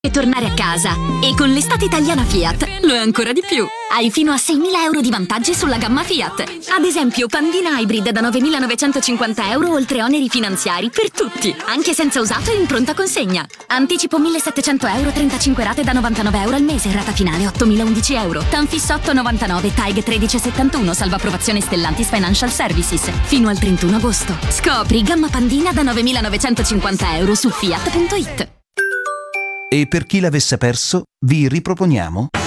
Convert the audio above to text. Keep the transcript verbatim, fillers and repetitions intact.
E tornare a casa. E con l'estate italiana Fiat lo è ancora di più. Hai fino a seimila euro di vantaggi sulla gamma Fiat. Ad esempio, Pandina Hybrid da novemilanovecentocinquanta euro oltre oneri finanziari per tutti, anche senza usato e in pronta consegna. Anticipo millesettecento euro, trentacinque rate da novantanove euro al mese, rata finale ottomilaundici euro. Tanfisso otto virgola novantanove, T A G tredici virgola settantuno, salva approvazione Stellantis Financial Services. Fino al trentuno agosto. Scopri gamma Pandina da novemilanovecentocinquanta euro su fiat punto it. E per chi l'avesse perso, vi riproponiamo